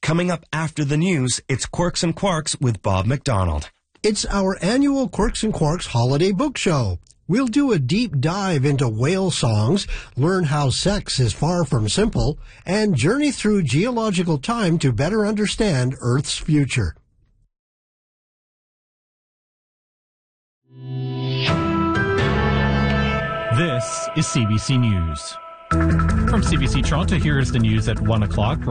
Coming up after the news, it's Quirks and Quarks with Bob McDonald. It's our annual Quirks and Quarks Holiday Book Show. We'll do a deep dive into whale songs, learn how sex is far from simple, and journey through geological time to better understand Earth's future. This is CBC News. From CBC Toronto, here is the news at 1 o'clock.